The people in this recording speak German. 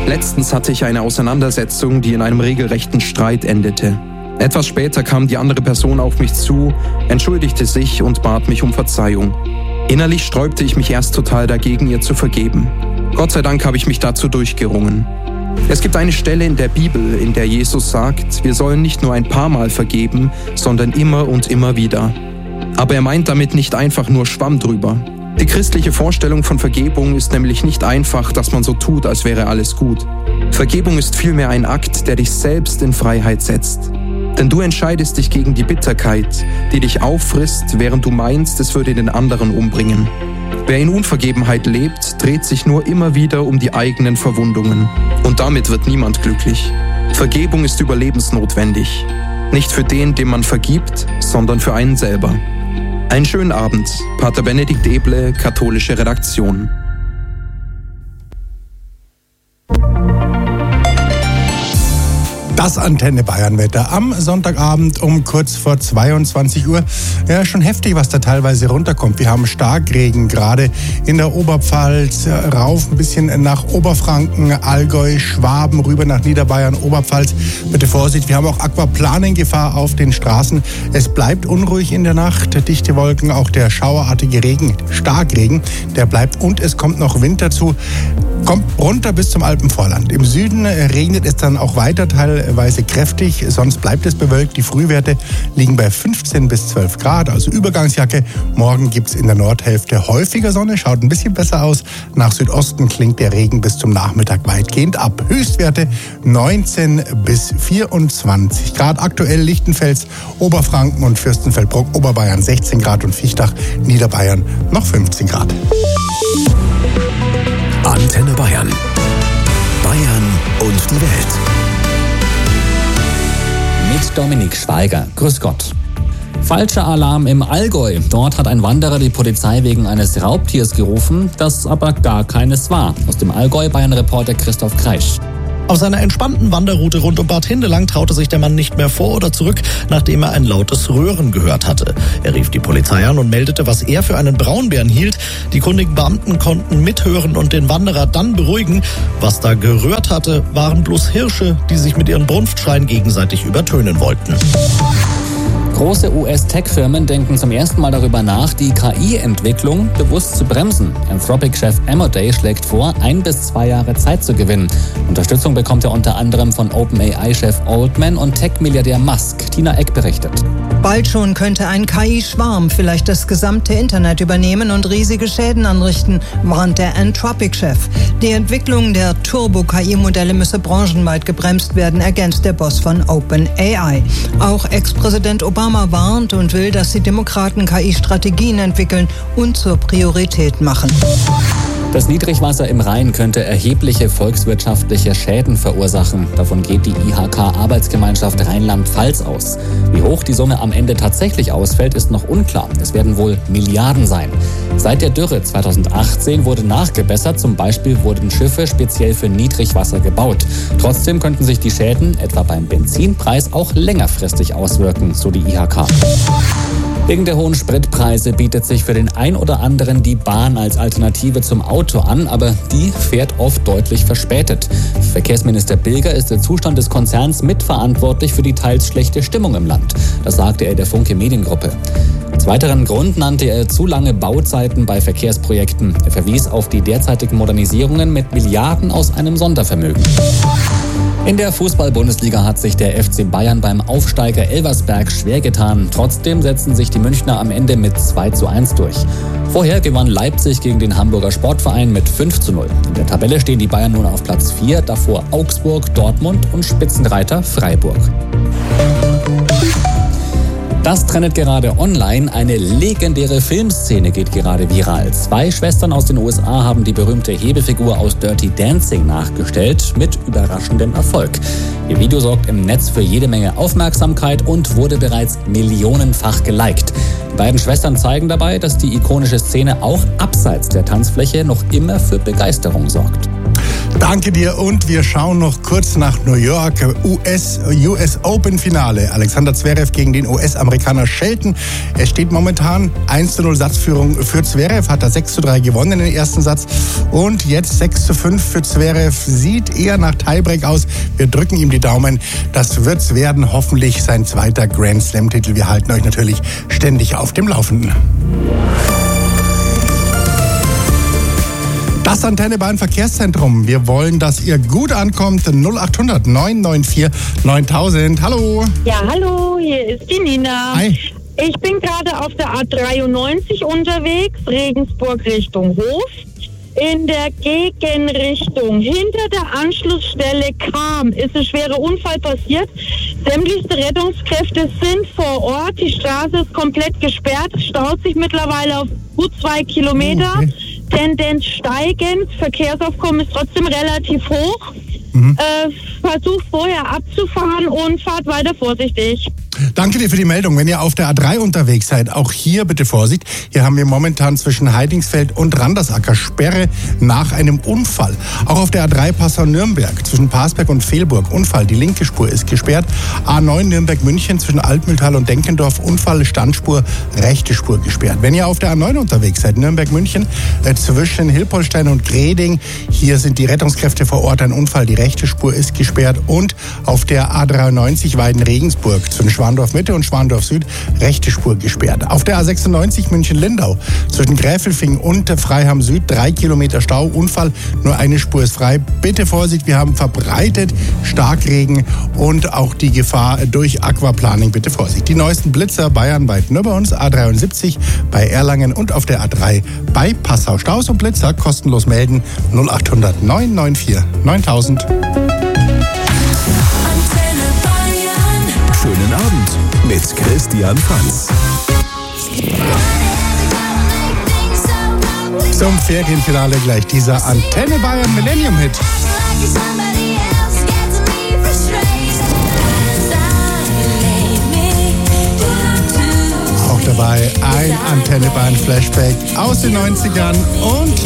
Letztens hatte ich eine Auseinandersetzung, die in einem regelrechten Streit endete. Etwas später kam die andere Person auf mich zu, entschuldigte sich und bat mich um Verzeihung. Innerlich sträubte ich mich erst total dagegen, ihr zu vergeben. Gott sei Dank habe ich mich dazu durchgerungen. Es gibt eine Stelle in der Bibel, in der Jesus sagt, wir sollen nicht nur ein paar Mal vergeben, sondern immer und immer wieder. Aber er meint damit nicht einfach nur Schwamm drüber. Die christliche Vorstellung von Vergebung ist nämlich nicht einfach, dass man so tut, als wäre alles gut. Vergebung ist vielmehr ein Akt, der dich selbst in Freiheit setzt. Denn du entscheidest dich gegen die Bitterkeit, die dich auffrisst, während du meinst, es würde den anderen umbringen. Wer in Unvergebenheit lebt, dreht sich nur immer wieder um die eigenen Verwundungen. Und damit wird niemand glücklich. Vergebung ist überlebensnotwendig. Nicht für den, dem man vergibt, sondern für einen selber. Einen schönen Abend, Pater Benedikt Eble, katholische Redaktion. Das Antenne Bayern Wetter am Sonntagabend um kurz vor 22 Uhr. Ja, schon heftig, was da teilweise runterkommt. Wir haben Starkregen, gerade in der Oberpfalz, rauf ein bisschen nach Oberfranken, Allgäu, Schwaben, rüber nach Niederbayern, Oberpfalz. Bitte Vorsicht, wir haben auch Aquaplanengefahr auf den Straßen. Es bleibt unruhig in der Nacht, dichte Wolken, auch der schauerartige Regen, Starkregen, der bleibt und es kommt noch Wind dazu. Kommt runter bis zum Alpenvorland. Im Süden regnet es dann auch weiter, teilweise kräftig, sonst bleibt es bewölkt. Die Frühwerte liegen bei 15 bis 12 Grad, also Übergangsjacke. Morgen gibt es in der Nordhälfte häufiger Sonne, schaut ein bisschen besser aus. Nach Südosten klingt der Regen bis zum Nachmittag weitgehend ab. Höchstwerte 19 bis 24 Grad. Aktuell Lichtenfels, Oberfranken und Fürstenfeldbruck, Oberbayern 16 Grad und Viechtach, Niederbayern noch 15 Grad. Antenne Bayern. Bayern und die Welt. Mit Dominik Schweiger. Grüß Gott. Falscher Alarm im Allgäu. Dort hat ein Wanderer die Polizei wegen eines Raubtiers gerufen, das aber gar keines war. Aus dem Allgäu Bayern-Reporter Christoph Kreisch. Auf seiner entspannten Wanderroute rund um Bad Hindelang traute sich der Mann nicht mehr vor oder zurück, nachdem er ein lautes Röhren gehört hatte. Er rief die Polizei an und meldete, was er für einen Braunbären hielt. Die kundigen Beamten konnten mithören und den Wanderer dann beruhigen. Was da geröhrt hatte, waren bloß Hirsche, die sich mit ihren Brunftschreien gegenseitig übertönen wollten. Große US-Tech-Firmen denken zum ersten Mal darüber nach, die KI-Entwicklung bewusst zu bremsen. Anthropic-Chef Amodei schlägt vor, 1 bis 2 Jahre Zeit zu gewinnen. Unterstützung bekommt er unter anderem von OpenAI-Chef Altman und Tech-Milliardär Musk. Tina Eck berichtet. Bald schon könnte ein KI-Schwarm vielleicht das gesamte Internet übernehmen und riesige Schäden anrichten, warnt der Anthropic-Chef. Die Entwicklung der Turbo-KI-Modelle müsse branchenweit gebremst werden, ergänzt der Boss von OpenAI. Auch Ex-Präsident Obama warnt und will, dass die Demokraten KI-Strategien entwickeln und zur Priorität machen. Das Niedrigwasser im Rhein könnte erhebliche volkswirtschaftliche Schäden verursachen. Davon geht die IHK-Arbeitsgemeinschaft Rheinland-Pfalz aus. Wie hoch die Summe am Ende tatsächlich ausfällt, ist noch unklar. Es werden wohl Milliarden sein. Seit der Dürre 2018 wurde nachgebessert. Zum Beispiel wurden Schiffe speziell für Niedrigwasser gebaut. Trotzdem könnten sich die Schäden, etwa beim Benzinpreis, auch längerfristig auswirken, so die IHK. Wegen der hohen Spritpreise bietet sich für den ein oder anderen die Bahn als Alternative zum Auto an, aber die fährt oft deutlich verspätet. Verkehrsminister Bilger ist der Zustand des Konzerns mitverantwortlich für die teils schlechte Stimmung im Land. Das sagte er der Funke Mediengruppe. Als weiteren Grund nannte er zu lange Bauzeiten bei Verkehrsprojekten. Er verwies auf die derzeitigen Modernisierungen mit Milliarden aus einem Sondervermögen. In der Fußball-Bundesliga hat sich der FC Bayern beim Aufsteiger Elversberg schwer getan. Trotzdem setzen sich die Münchner am Ende mit 2:1 durch. Vorher gewann Leipzig gegen den Hamburger Sportverein mit 5:0. In der Tabelle stehen die Bayern nun auf Platz 4, davor Augsburg, Dortmund und Spitzenreiter Freiburg. Das trendet gerade online. Eine legendäre Filmszene geht gerade viral. 2 Schwestern aus den USA haben die berühmte Hebefigur aus Dirty Dancing nachgestellt, mit überraschendem Erfolg. Ihr Video sorgt im Netz für jede Menge Aufmerksamkeit und wurde bereits millionenfach geliked. Die beiden Schwestern zeigen dabei, dass die ikonische Szene auch abseits der Tanzfläche noch immer für Begeisterung sorgt. Danke dir und wir schauen noch kurz nach New York. US Open Finale. Alexander Zverev gegen den US-Amerikaner Shelton. Es steht momentan 1:0 Satzführung für Zverev, hat er 6:3 gewonnen in den ersten Satz und jetzt 6:5 für Zverev. Sieht eher nach Tiebreak aus. Wir drücken ihm die Daumen. Das wird's werden. Hoffentlich sein zweiter Grand Slam-Titel. Wir halten euch natürlich ständig auf dem Laufenden. Das Antenne Bayern Verkehrszentrum. Wir wollen, dass ihr gut ankommt. 0800 994 9000. Hallo. Ja, hallo, hier ist die Nina. Hi. Ich bin gerade auf der A93 unterwegs, Regensburg Richtung Hof. In der Gegenrichtung hinter der Anschlussstelle Kam ist ein schwerer Unfall passiert. Sämtlichste Rettungskräfte sind vor Ort. Die Straße ist komplett gesperrt, staut sich mittlerweile auf gut 2 Kilometer. Okay. Tendenz steigend, Verkehrsaufkommen ist trotzdem relativ hoch. Versucht vorher abzufahren und fahrt weiter vorsichtig. Danke dir für die Meldung. Wenn ihr auf der A3 unterwegs seid, auch hier bitte Vorsicht. Hier haben wir momentan zwischen Heidingsfeld und Randersacker Sperre nach einem Unfall. Auch auf der A3 Passau-Nürnberg zwischen Parsberg und Fehlburg Unfall. Die linke Spur ist gesperrt. A9 Nürnberg-München zwischen Altmühltal und Denkendorf Unfall, Standspur, rechte Spur gesperrt. Wenn ihr auf der A9 unterwegs seid, Nürnberg-München zwischen Hilpolstein und Greding, hier sind die Rettungskräfte vor Ort, ein Unfall. Die rechte Spur ist gesperrt und auf der A93 Weiden-Regensburg zwischen Schwandorf Mitte und Schwandorf Süd rechte Spur gesperrt. Auf der A96 München-Lindau zwischen Gräfelfing und Freiham Süd 3 Kilometer Stau, Unfall, nur eine Spur ist frei. Bitte Vorsicht, wir haben verbreitet Starkregen und auch die Gefahr durch Aquaplaning. Bitte Vorsicht. Die neuesten Blitzer bayernweit nur bei uns, A73 bei Erlangen und auf der A3 bei Passau. Staus und Blitzer kostenlos melden 0800 994 9000. Schönen Abend mit Christian Franz. Zum Ferienfinale gleich dieser Antenne Bayern Millennium Hit. Auch dabei ein Antenne Bayern Flashback aus den 90ern und